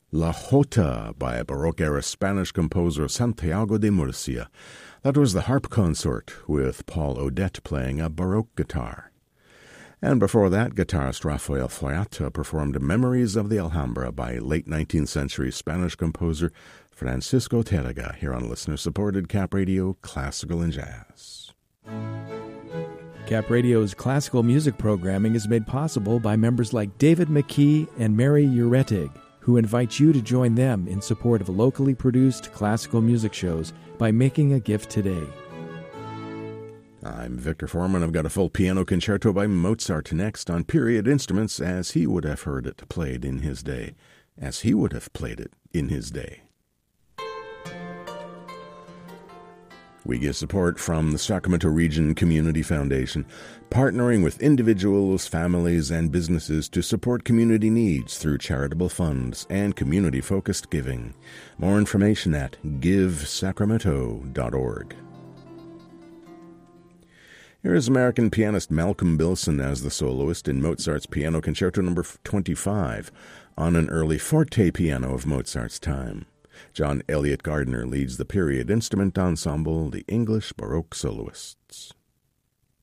La Jota by Baroque-era Spanish composer Santiago de Murcia. That was the harp consort, with Paul Odette playing a Baroque guitar. And before that, guitarist Rafael Fallada performed Memories of the Alhambra by late 19th century Spanish composer Francisco Tárrega, here on listener-supported Cap Radio Classical and Jazz. Cap Radio's classical music programming is made possible by members like David McKee and Mary Uretig, who invite you to join them in support of locally produced classical music shows by making a gift today. I'm Victor Foreman. I've got a full piano concerto by Mozart next on period instruments as he would have heard it played in his day, as he would have played it in his day. We get support from the Sacramento Region Community Foundation, partnering with individuals, families, and businesses to support community needs through charitable funds and community-focused giving. More information at givesacramento.org. Here is American pianist Malcolm Bilson as the soloist in Mozart's Piano Concerto No. 25 on an early forte piano of Mozart's time. John Elliott Gardner leads the period instrument ensemble, the English Baroque Soloists.